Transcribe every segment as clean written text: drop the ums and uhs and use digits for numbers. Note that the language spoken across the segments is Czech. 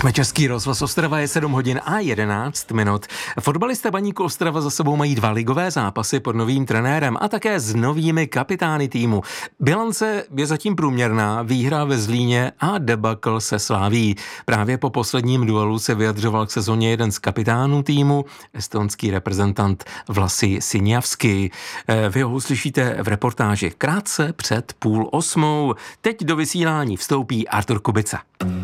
Jsme Český rozhlas Ostrava, je 7 hodin a 11 minut. Fotbalisté Baníku Ostrava za sebou mají 2 ligové zápasy pod novým trenérem a také s novými kapitány týmu. Bilance je zatím průměrná, výhra ve Zlíně a debakl se Slaví. Právě po posledním duelu se vyjadřoval k sezóně jeden z kapitánů týmu, estonský reprezentant Vlasi Siniavski. Vy ho uslyšíte v reportáži krátce před 7:30. Teď do vysílání vstoupí Artur Kubica.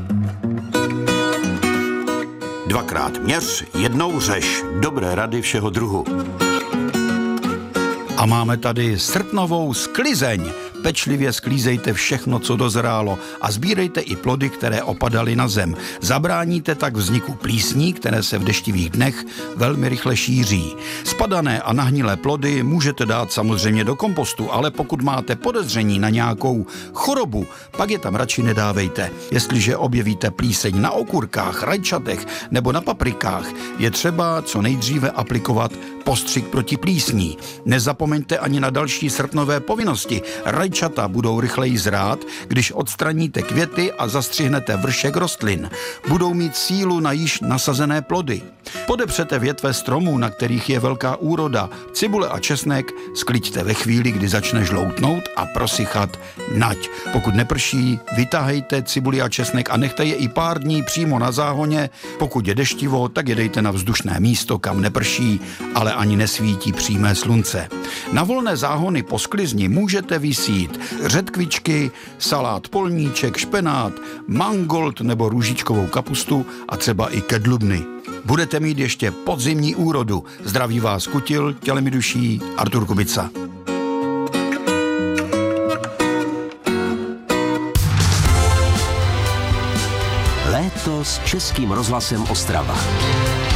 2krát měř, jednou řeš. Dobré rady všeho druhu. A máme tady srpnovou sklizeň. Pečlivě sklízejte všechno, co dozrálo a sbírejte i plody, které opadaly na zem. Zabráníte tak vzniku plísní, které se v deštivých dnech velmi rychle šíří. Spadané a nahnilé plody můžete dát samozřejmě do kompostu, ale pokud máte podezření na nějakou chorobu, pak je tam radši nedávejte. Jestliže objevíte plíseň na okurkách, rajčatech nebo na paprikách, je třeba co nejdříve aplikovat postřik proti plísní. Nezapomeňte ani na další srpnové povinnosti. Rajčata budou rychleji zrát, když odstraníte květy a zastřihnete vršek rostlin. Budou mít sílu na již nasazené plody. Podepřete větve stromů, na kterých je velká úroda. Cibule a česnek skliďte ve chvíli, kdy začne žloutnout a prosychat nať. Pokud neprší, vytahejte cibuli a česnek a nechte je i pár dní přímo na záhoně. Pokud je deštivo, tak je dejte na vzdušné místo, kam neprší, ale ani nesvítí přímé slunce. Na volné záhony po sklizni můžete vysít řetkvičky, salát polníček, špenát, mangold nebo růžičkovou kapustu a třeba i kedlubny. Budete mít ještě podzimní úrodu. Zdraví vás kutil, tělem i duší, Artur Kubica. Léto s Českým rozhlasem Ostrava.